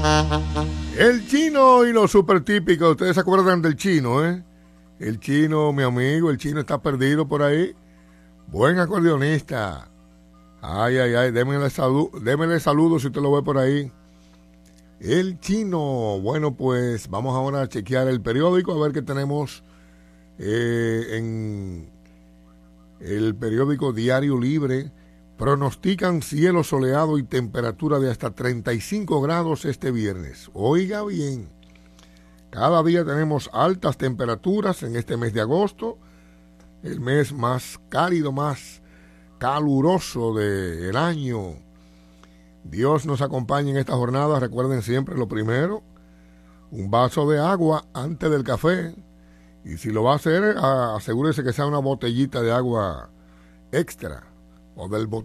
El Chino y lo super típico. Ustedes se acuerdan del Chino, ¿eh? El Chino, mi amigo, el Chino está perdido por ahí. Buen acordeonista. Ay, ay, ay, démele saludos si usted lo ve por ahí. El Chino. Bueno, pues vamos ahora a chequear el periódico, a ver qué tenemos en el periódico Diario Libre. Pronostican cielo soleado y temperatura de hasta 35 grados este viernes. Oiga bien, cada día tenemos altas temperaturas en este mes de agosto, el mes más cálido, más caluroso del año. Dios nos acompañe en esta jornada. Recuerden siempre lo primero, un vaso de agua antes del café. Y si lo va a hacer, asegúrese que sea una botellita de agua extra o del